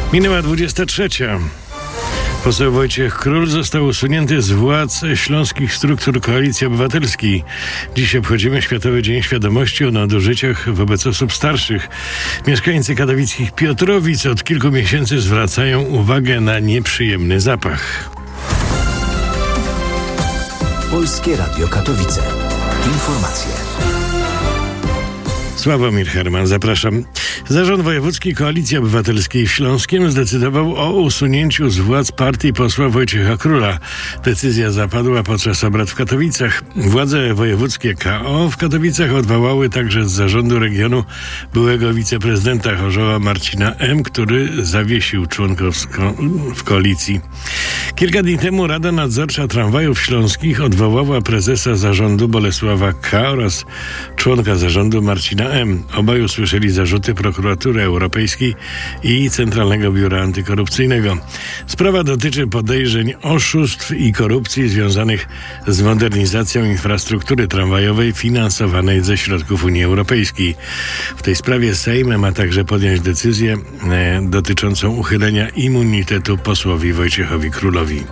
Minęła 23. Poseł Wojciech Król został usunięty z władz śląskich struktur Koalicji Obywatelskiej. Dziś obchodzimy Światowy Dzień Świadomości o nadużyciach wobec osób starszych. Mieszkańcy katowickich Piotrowic od kilku miesięcy zwracają uwagę na nieprzyjemny zapach. Polskie Radio Katowice. Informacje. Sławomir Herman, zapraszam. Zarząd Wojewódzki Koalicji Obywatelskiej w Śląskiem zdecydował o usunięciu z władz partii posła Wojciecha Króla. Decyzja zapadła podczas obrad w Katowicach. Władze wojewódzkie KO w Katowicach odwołały także z zarządu regionu byłego wiceprezydenta Chorzowa Marcina M., który zawiesił członkowsko w koalicji. Kilka dni temu Rada Nadzorcza Tramwajów Śląskich odwołała prezesa zarządu Bolesława K. oraz członka zarządu Marcina M. Obaj usłyszeli zarzuty Prokuratury Europejskiej i Centralnego Biura Antykorupcyjnego. Sprawa dotyczy podejrzeń oszustw i korupcji związanych z modernizacją infrastruktury tramwajowej finansowanej ze środków Unii Europejskiej. W tej sprawie Sejm ma także podjąć decyzję dotyczącą uchylenia immunitetu posłowi Wojciechowi Królowi.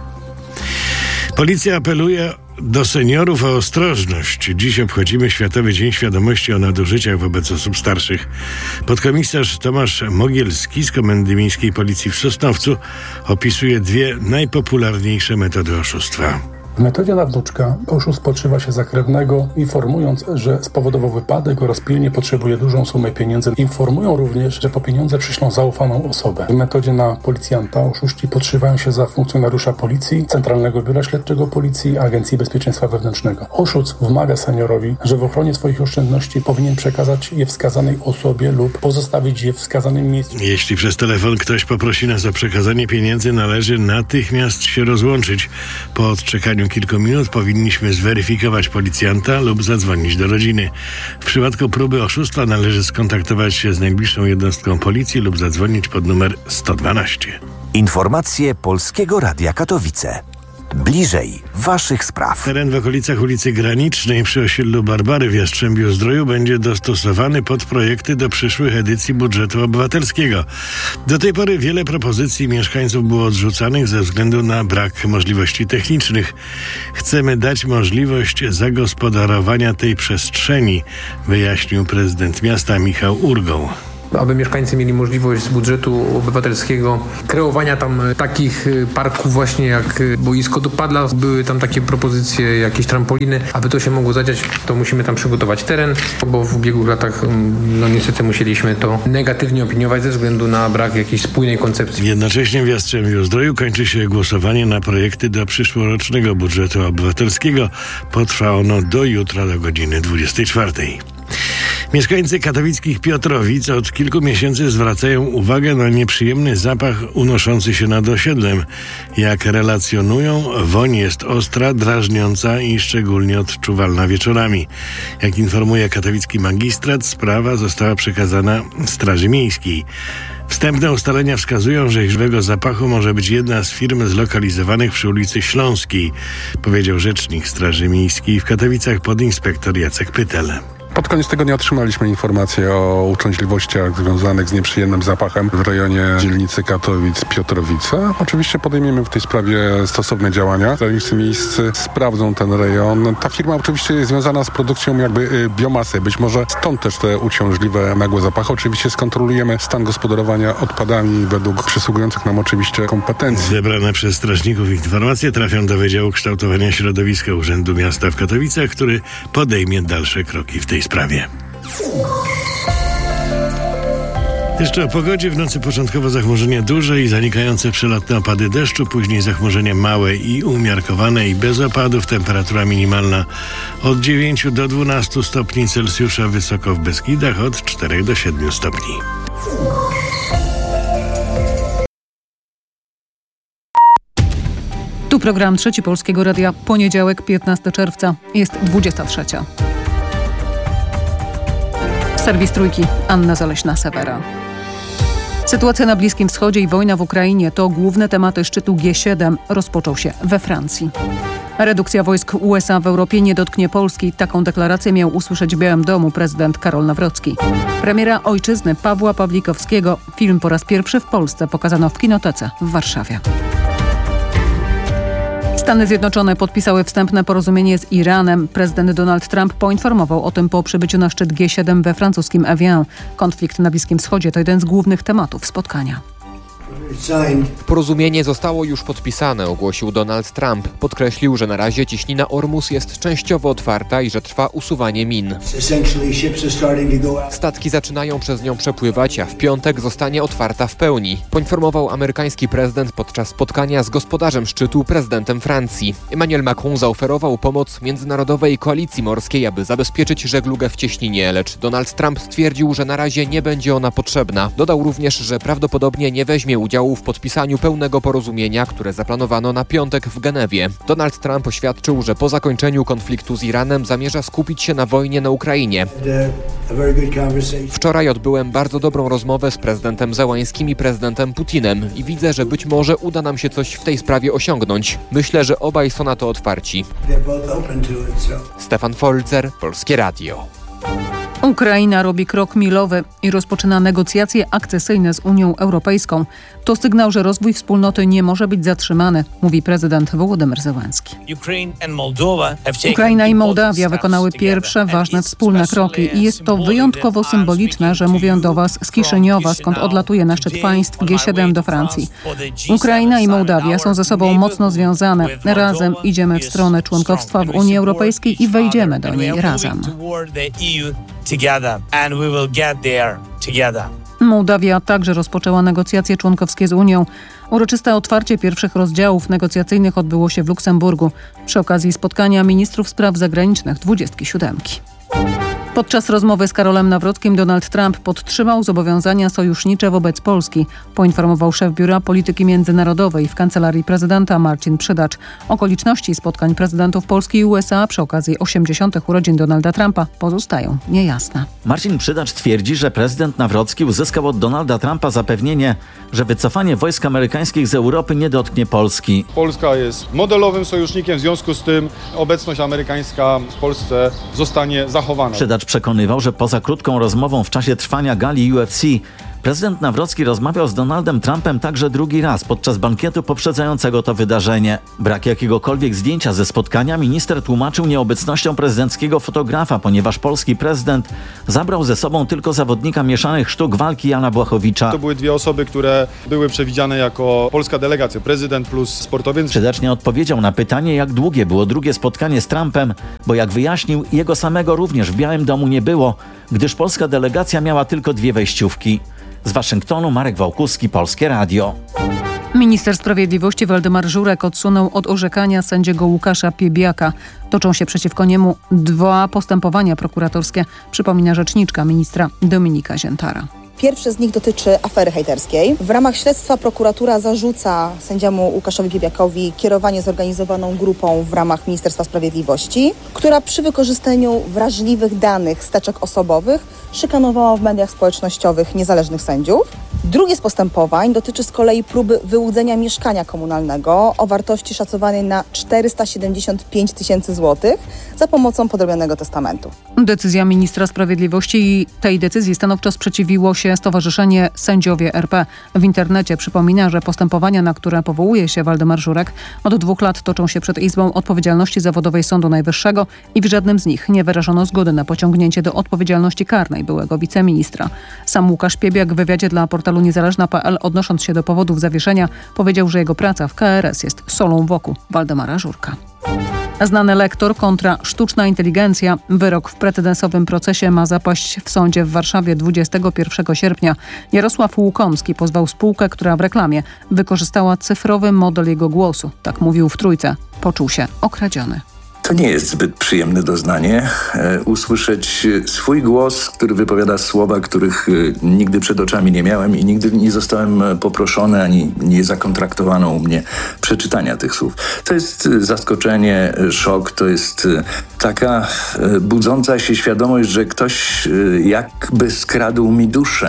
Policja apeluje do seniorów o ostrożność. Dziś obchodzimy Światowy Dzień Świadomości o nadużyciach wobec osób starszych. Podkomisarz Tomasz Mogielski z Komendy Miejskiej Policji w Sosnowcu opisuje dwie najpopularniejsze metody oszustwa. W metodzie na wnuczka oszust podszywa się za krewnego, informując, że spowodował wypadek oraz pilnie potrzebuje dużą sumę pieniędzy. Informują również, że po pieniądze przyślą zaufaną osobę. W metodzie na policjanta oszuści podszywają się za funkcjonariusza policji, Centralnego Biura Śledczego Policji, Agencji Bezpieczeństwa Wewnętrznego. Oszust wmaga seniorowi, że w ochronie swoich oszczędności powinien przekazać je wskazanej osobie lub pozostawić je w wskazanym miejscu. Jeśli przez telefon ktoś poprosi nas o przekazanie pieniędzy, należy natychmiast się rozłączyć. Po odczekaniu kilku minut powinniśmy zweryfikować policjanta lub zadzwonić do rodziny. W przypadku próby oszustwa należy skontaktować się z najbliższą jednostką policji lub zadzwonić pod numer 112. Informacje Polskiego Radia Katowice. Bliżej waszych spraw. Teren w okolicach ulicy Granicznej przy osiedlu Barbary w Jastrzębiu-Zdroju będzie dostosowany pod projekty do przyszłych edycji budżetu obywatelskiego. Do tej pory wiele propozycji mieszkańców było odrzucanych ze względu na brak możliwości technicznych. Chcemy dać możliwość zagospodarowania tej przestrzeni, wyjaśnił prezydent miasta Michał Urgoł. Aby mieszkańcy mieli możliwość z budżetu obywatelskiego kreowania tam takich parków właśnie jak boisko do padla. Były tam takie propozycje, jakieś trampoliny. Aby to się mogło zadziać, to musimy tam przygotować teren, bo w ubiegłych latach niestety musieliśmy to negatywnie opiniować ze względu na brak jakiejś spójnej koncepcji. Jednocześnie w Jastrzębiu-Zdroju kończy się głosowanie na projekty do przyszłorocznego budżetu obywatelskiego. Potrwa ono do jutra do godziny 24. Mieszkańcy katowickich Piotrowic od kilku miesięcy zwracają uwagę na nieprzyjemny zapach unoszący się nad osiedlem. Jak relacjonują, woń jest ostra, drażniąca i szczególnie odczuwalna wieczorami. Jak informuje katowicki magistrat, sprawa została przekazana Straży Miejskiej. Wstępne ustalenia wskazują, że źródłem zapachu może być jedna z firm zlokalizowanych przy ulicy Śląskiej, powiedział rzecznik Straży Miejskiej w Katowicach podinspektor Jacek Pytel. Pod koniec tygodnia otrzymaliśmy informacje o uciążliwościach związanych z nieprzyjemnym zapachem w rejonie dzielnicy Katowic-Piotrowice. Oczywiście podejmiemy w tej sprawie stosowne działania. Strażnicy miejscy sprawdzą ten rejon. Ta firma oczywiście jest związana z produkcją biomasy. Być może stąd też te uciążliwe nagłe zapachy. Oczywiście skontrolujemy stan gospodarowania odpadami według przysługujących nam oczywiście kompetencji. Zebrane przez strażników informacje trafią do Wydziału Kształtowania Środowiska Urzędu Miasta w Katowicach, który podejmie dalsze kroki w tej sprawie. Jeszcze o pogodzie. W nocy początkowo zachmurzenie duże i zanikające przelotne opady deszczu, później zachmurzenie małe i umiarkowane i bez opadów. Temperatura minimalna od 9 do 12 stopni Celsjusza, wysoko w Beskidach od 4 do 7 stopni. Tu program Trzeci Polskiego Radia. Poniedziałek, 15 czerwca. Jest 23. Serwis Trójki. Anna Zaleśna-Sewera. Sytuacja na Bliskim Wschodzie i wojna w Ukrainie to główne tematy szczytu G7. Rozpoczął się we Francji. Redukcja wojsk USA w Europie nie dotknie Polski. Taką deklarację miał usłyszeć w Białym Domu prezydent Karol Nawrocki. Premiera Ojczyzny Pawła Pawlikowskiego. Film po raz pierwszy w Polsce pokazano w kinotece w Warszawie. Stany Zjednoczone podpisały wstępne porozumienie z Iranem. Prezydent Donald Trump poinformował o tym po przybyciu na szczyt G7 we francuskim Evian. Konflikt na Bliskim Wschodzie to jeden z głównych tematów spotkania. Porozumienie zostało już podpisane, ogłosił Donald Trump. Podkreślił, że na razie cieśnina Ormus jest częściowo otwarta i że trwa usuwanie min. Statki zaczynają przez nią przepływać, a w piątek zostanie otwarta w pełni, poinformował amerykański prezydent podczas spotkania z gospodarzem szczytu, prezydentem Francji. Emmanuel Macron zaoferował pomoc międzynarodowej koalicji morskiej, aby zabezpieczyć żeglugę w cieśninie, lecz Donald Trump stwierdził, że na razie nie będzie ona potrzebna. Dodał również, że prawdopodobnie nie weźmie udziału w podpisaniu pełnego porozumienia, które zaplanowano na piątek w Genewie. Donald Trump oświadczył, że po zakończeniu konfliktu z Iranem zamierza skupić się na wojnie na Ukrainie. Wczoraj odbyłem bardzo dobrą rozmowę z prezydentem Zełańskim i prezydentem Putinem i widzę, że być może uda nam się coś w tej sprawie osiągnąć. Myślę, że obaj są na to otwarci. Stefan Folzer, Polskie Radio. Ukraina robi krok milowy i rozpoczyna negocjacje akcesyjne z Unią Europejską. To sygnał, że rozwój wspólnoty nie może być zatrzymany, mówi prezydent Wołodymyr Zełenski. Ukraina i Mołdawia wykonały pierwsze ważne wspólne kroki i jest to wyjątkowo symboliczne, że mówię do Was z Kiszyniowa, skąd odlatuje na szczyt państw G7 do Francji. Ukraina i Mołdawia są ze sobą mocno związane. Razem idziemy w stronę członkostwa w Unii Europejskiej i wejdziemy do niej razem. Mołdawia także rozpoczęła negocjacje członkowskie z Unią. Uroczyste otwarcie pierwszych rozdziałów negocjacyjnych odbyło się w Luksemburgu przy okazji spotkania ministrów spraw zagranicznych 27. Podczas rozmowy z Karolem Nawrockim Donald Trump podtrzymał zobowiązania sojusznicze wobec Polski, poinformował szef Biura Polityki Międzynarodowej w Kancelarii Prezydenta Marcin Przydacz. Okoliczności spotkań prezydentów Polski i USA przy okazji 80. urodzin Donalda Trumpa pozostają niejasne. Marcin Przydacz twierdzi, że prezydent Nawrocki uzyskał od Donalda Trumpa zapewnienie, że wycofanie wojsk amerykańskich z Europy nie dotknie Polski. Polska jest modelowym sojusznikiem, w związku z tym obecność amerykańska w Polsce zostanie zachowana. Przydacz przekonywał, że poza krótką rozmową w czasie trwania gali UFC prezydent Nawrocki rozmawiał z Donaldem Trumpem także drugi raz podczas bankietu poprzedzającego to wydarzenie. Brak jakiegokolwiek zdjęcia ze spotkania minister tłumaczył nieobecnością prezydenckiego fotografa, ponieważ polski prezydent zabrał ze sobą tylko zawodnika mieszanych sztuk walki Jana Błachowicza. To były dwie osoby, które były przewidziane jako polska delegacja, prezydent plus sportowiec. Przydacz nie odpowiedział na pytanie, jak długie było drugie spotkanie z Trumpem, bo jak wyjaśnił, jego samego również w Białym Domu nie było, gdyż polska delegacja miała tylko dwie wejściówki. Z Waszyngtonu Marek Wałkuski, Polskie Radio. Minister Sprawiedliwości Waldemar Żurek odsunął od orzekania sędziego Łukasza Piebiaka. Toczą się przeciwko niemu 2 postępowania prokuratorskie, przypomina rzeczniczka ministra Dominika Ziętara. Pierwsze z nich dotyczy afery hejterskiej. W ramach śledztwa prokuratura zarzuca sędziemu Łukaszowi Piebiakowi kierowanie zorganizowaną grupą w ramach Ministerstwa Sprawiedliwości, która przy wykorzystaniu wrażliwych danych z teczek osobowych szykanowała w mediach społecznościowych niezależnych sędziów. Drugie z postępowań dotyczy z kolei próby wyłudzenia mieszkania komunalnego o wartości szacowanej na 475 000 złotych za pomocą podrobionego testamentu. Decyzja ministra sprawiedliwości i tej decyzji stanowczo sprzeciwiło się Stowarzyszenie Sędziowie RP. W internecie przypomina, że postępowania, na które powołuje się Waldemar Żurek, od 2 lat toczą się przed Izbą Odpowiedzialności Zawodowej Sądu Najwyższego i w żadnym z nich nie wyrażono zgody na pociągnięcie do odpowiedzialności karnej byłego wiceministra. Sam Łukasz Piebiak w wywiadzie dla portalu niezależna.pl, odnosząc się do powodów zawieszenia, powiedział, że jego praca w KRS jest solą wokół Waldemara Żurka. Znany lektor kontra sztuczna inteligencja. Wyrok w precedensowym procesie ma zapaść w sądzie w Warszawie 21 sierpnia. Jarosław Łukomski pozwał spółkę, która w reklamie wykorzystała cyfrowy model jego głosu. Tak mówił w Trójce. Poczuł się okradziony. To nie jest zbyt przyjemne doznanie, usłyszeć swój głos, który wypowiada słowa, których nigdy przed oczami nie miałem i nigdy nie zostałem poproszony, ani nie zakontraktowano u mnie przeczytania tych słów. To jest zaskoczenie, szok, to jest taka budząca się świadomość, że ktoś jakby skradł mi duszę.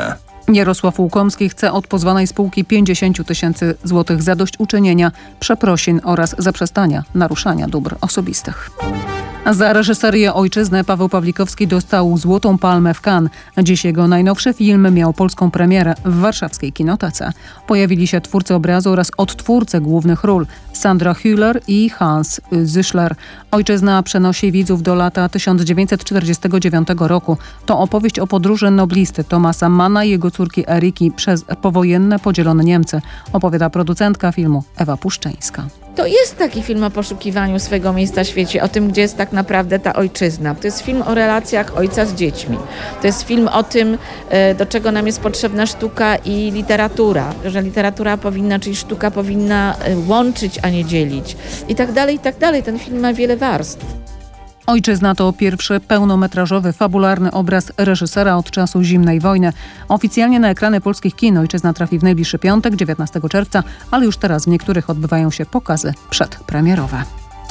Jarosław Łukomski chce od pozwanej spółki 50 000 złotych zadośćuczynienia, przeprosin oraz zaprzestania naruszania dóbr osobistych. Za reżyserię Ojczyzny Paweł Pawlikowski dostał Złotą Palmę w Cannes. Dziś jego najnowszy film miał polską premierę w warszawskiej Kinotece. Pojawili się twórcy obrazu oraz odtwórcy głównych ról Sandra Hüller i Hans Züchler. Ojczyzna przenosi widzów do lata 1949 roku. To opowieść o podróży noblisty Thomasa Manna i jego córki Eriki przez powojenne podzielone Niemcy, opowiada producentka filmu Ewa Puszczyńska. To jest taki film o poszukiwaniu swojego miejsca w świecie, o tym, gdzie jest tak naprawdę ta ojczyzna. To jest film o relacjach ojca z dziećmi. To jest film o tym, do czego nam jest potrzebna sztuka i literatura. Że literatura powinna, czyli sztuka powinna łączyć, a nie dzielić. I tak dalej, i tak dalej. Ten film ma wiele warstw. Ojczyzna to pierwszy pełnometrażowy, fabularny obraz reżysera od czasu zimnej wojny. Oficjalnie na ekrany polskich kin Ojczyzna trafi w najbliższy piątek, 19 czerwca, ale już teraz w niektórych odbywają się pokazy przedpremierowe.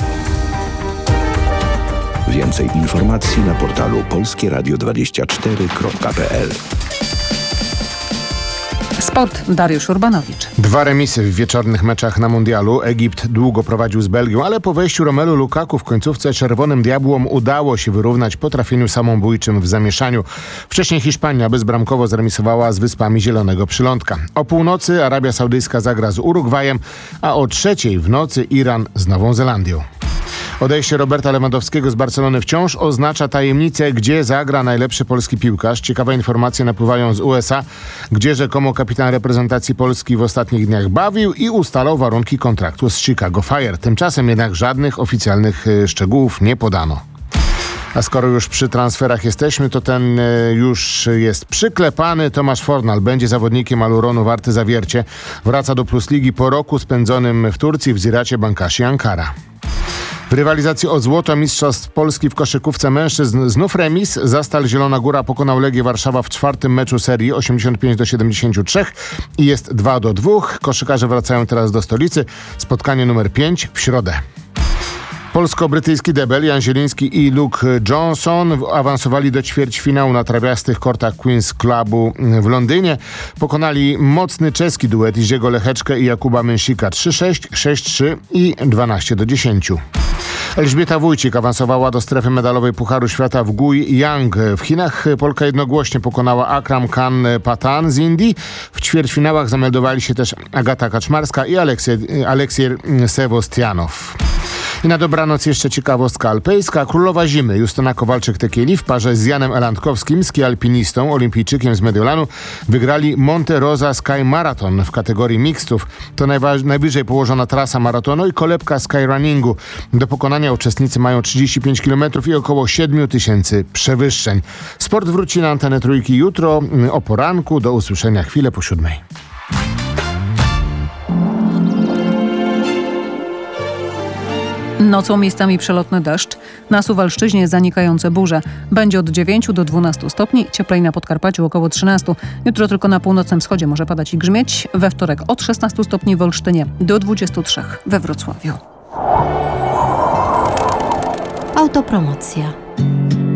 Więcej informacji na portalu polskieradio24.pl. Sport, Dariusz Urbanowicz. 2 remisy w wieczornych meczach na mundialu. Egipt długo prowadził z Belgią, ale po wejściu Romelu Lukaku w końcówce Czerwonym Diabłom udało się wyrównać po trafieniu samobójczym w zamieszaniu. Wcześniej Hiszpania bezbramkowo zremisowała z Wyspami Zielonego Przylądka. O północy Arabia Saudyjska zagra z Urugwajem, a o 3:00 w nocy Iran z Nową Zelandią. Odejście Roberta Lewandowskiego z Barcelony wciąż oznacza tajemnicę, gdzie zagra najlepszy polski piłkarz. Ciekawe informacje napływają z USA, gdzie rzekomo kapitan reprezentacji Polski w ostatnich dniach bawił i ustalał warunki kontraktu z Chicago Fire. Tymczasem jednak żadnych oficjalnych szczegółów nie podano. A skoro już przy transferach jesteśmy, to ten już jest przyklepany. Tomasz Fornal będzie zawodnikiem Aluronu Warty Zawiercie. Wraca do Plus Ligi po roku spędzonym w Turcji w Ziracie Bankashi Ankara. W rywalizacji o złoto mistrzostw Polski w koszykówce mężczyzn znów remis. Zastal Zielona Góra pokonał Legię Warszawa w 4. meczu serii 85-73 i jest 2-2. Koszykarze wracają teraz do stolicy. Spotkanie numer 5 w środę. Polsko-brytyjski debel Jan Zieliński i Luke Johnson awansowali do ćwierćfinału na trawiastych kortach Queen's Clubu w Londynie. Pokonali mocny czeski duet Iziego Lecheczkę i Jakuba Męsika 3-6, 6-3 i 12-10. Elżbieta Wójcik awansowała do strefy medalowej Pucharu Świata w Guiyang. W Chinach Polka jednogłośnie pokonała Akram Khan Patan z Indii. W ćwierćfinałach zameldowali się też Agata Kaczmarska i Aleksiej Sewostianow. I na dobranoc jeszcze ciekawostka alpejska. Królowa Zimy Justyna Kowalczyk-Tekieli w parze z Janem Elandkowskim, skialpinistą, olimpijczykiem z Mediolanu, wygrali Monte Rosa Sky Marathon w kategorii mixtów. To najbliżej położona trasa maratonu i kolebka skyrunningu. Do pokonania uczestnicy mają 35 km i około 7000 przewyższeń. Sport wróci na antenę Trójki jutro o poranku. Do usłyszenia chwilę po 7:00. Nocą miejscami przelotny deszcz, na Suwalszczyźnie zanikające burze. Będzie od 9 do 12 stopni, cieplej na Podkarpaciu około 13. Jutro tylko na północnym wschodzie może padać i grzmieć. We wtorek od 16 stopni w Olsztynie do 23 we Wrocławiu. Autopromocja.